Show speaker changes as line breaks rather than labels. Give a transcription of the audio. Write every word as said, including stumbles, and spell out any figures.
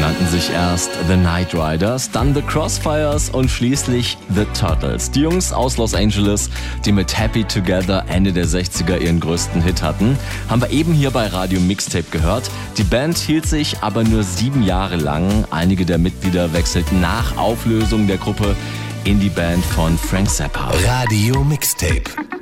nannten sich erst The Night Riders, dann The Crossfires und schließlich The Turtles. Die Jungs aus Los Angeles, die mit Happy Together Ende der sechziger ihren größten Hit hatten, haben wir eben hier bei Radio Mixtape gehört. Die Band hielt sich aber nur sieben Jahre lang. Einige der Mitglieder wechselten nach Auflösung der Gruppe in die Band von Frank Zappa.
Radio Mixtape.